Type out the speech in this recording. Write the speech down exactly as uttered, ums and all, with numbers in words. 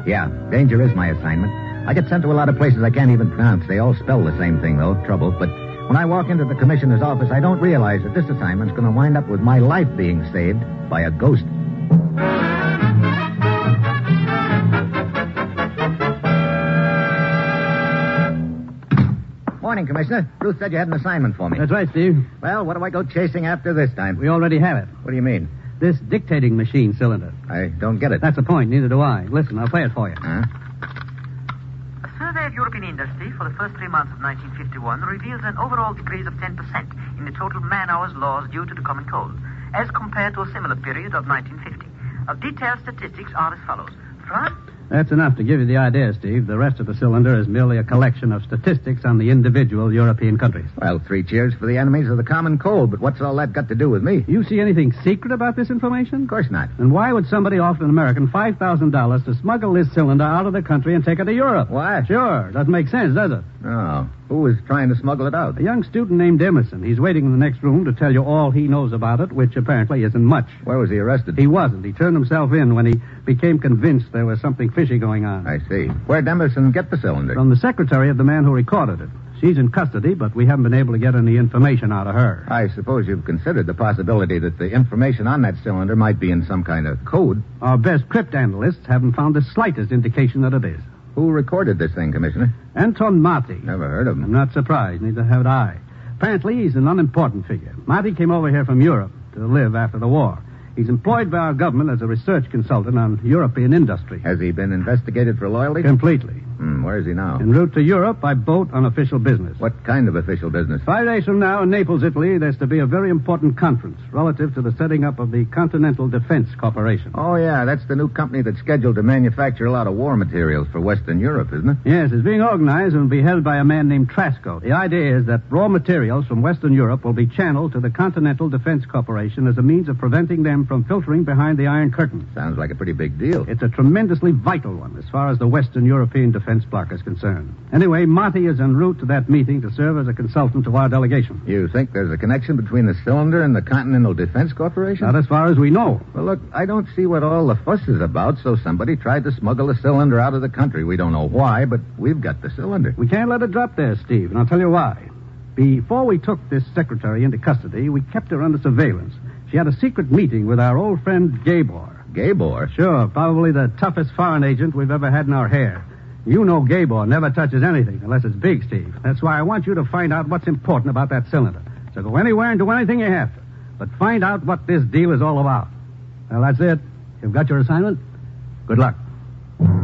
Yeah, danger is my assignment. I get sent to a lot of places I can't even pronounce. They all spell the same thing, though, trouble. But when I walk into the commissioner's office, I don't realize that this assignment's going to wind up with my life being saved by a ghost. Morning, Commissioner. Ruth said you had an assignment for me. That's right, Steve. Well, what do I go chasing after this time? We already have it. What do you mean? This dictating machine cylinder. I don't get it. That's the point. Neither do I. Listen, I'll play it for you. Huh? A survey of European industry for the first three months of nineteen fifty-one reveals an overall decrease of ten percent in the total man-hours lost due to the common cold, as compared to a similar period of nineteen fifty. Our detailed statistics are as follows. France... That's enough to give you the idea, Steve. The rest of the cylinder is merely a collection of statistics on the individual European countries. Well, three cheers for the enemies of the common cold, but what's all that got to do with me? You see anything secret about this information? Of course not. And why would somebody offer an American five thousand dollars to smuggle this cylinder out of the country and take it to Europe? Why? Sure. Doesn't make sense, does it? Oh. Who was trying to smuggle it out? A young student named Emerson. He's waiting in the next room to tell you all he knows about it, which apparently isn't much. Where was he arrested? He wasn't. He turned himself in when he became convinced there was something fishy going on. I see. Where'd Emerson get the cylinder? From the secretary of the man who recorded it. She's in custody, but we haven't been able to get any information out of her. I suppose you've considered the possibility that the information on that cylinder might be in some kind of code. Our best cryptanalysts haven't found the slightest indication that it is. Who recorded this thing, Commissioner? Anton Marty. Never heard of him. I'm not surprised. Neither have I. Apparently, he's an unimportant figure. Marty came over here from Europe to live after the war. He's employed by our government as a research consultant on European industry. Has he been investigated for loyalty? Completely. Hmm, where is he now? En route to Europe by boat on official business. What kind of official business? Five days from now in Naples, Italy, there's to be a very important conference relative to the setting up of the Continental Defense Corporation. Oh, yeah, that's the new company that's scheduled to manufacture a lot of war materials for Western Europe, isn't it? Yes, it's being organized and will be held by a man named Trasco. The idea is that raw materials from Western Europe will be channeled to the Continental Defense Corporation as a means of preventing them from filtering behind the Iron Curtain. Sounds like a pretty big deal. It's a tremendously vital one as far as the Western European defense bloc is concerned. Anyway, Marty is en route to that meeting to serve as a consultant to our delegation. You think there's a connection between the cylinder and the Continental Defense Corporation? Not as far as we know. Well, look, I don't see what all the fuss is about, so somebody tried to smuggle the cylinder out of the country. We don't know why, but we've got the cylinder. We can't let it drop there, Steve, and I'll tell you why. Before we took this secretary into custody, we kept her under surveillance. She had a secret meeting with our old friend Gabor. Gabor? Sure, probably the toughest foreign agent we've ever had in our hair. You know Gabor never touches anything unless it's big, Steve. That's why I want you to find out what's important about that cylinder. So go anywhere and do anything you have to. But find out what this deal is all about. Well, that's it. You've got your assignment. Good luck.